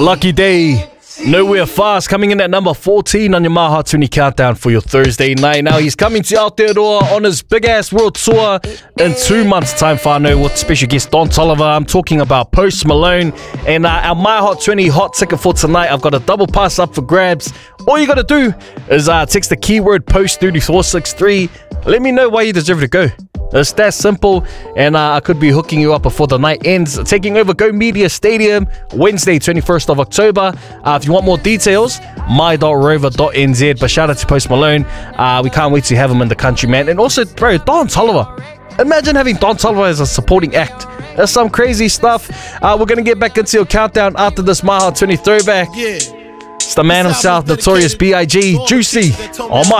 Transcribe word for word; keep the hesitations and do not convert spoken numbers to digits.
Lucky Day, Nowhere Fast, coming in at number fourteen on your Maha twenty countdown for your Thursday night. Now he's coming to Aotearoa on his big ass world tour in two months' time. Whānau, with special guest Don Toliver. I'm talking about Post Malone and uh, our My Hot twenty hot ticket for tonight. I've got a double pass up for grabs. All you gotta do is uh, text the keyword Post three four six three. Let me know why you deserve to go. It's that simple, and uh, I could be hooking you up before the night ends. Taking over Go Media Stadium, Wednesday, twenty-first of October. Uh, if you want more details, my dot rover dot n z. But shout out to Post Malone. Uh, we can't wait to have him in the country, man. And also, bro, Don Toliver. Imagine having Don Toliver as a supporting act. That's some crazy stuff. Uh, we're going to get back into your countdown after this Maha twenty throwback. Yeah. It's the man himself, Notorious B I G, Juicy, on My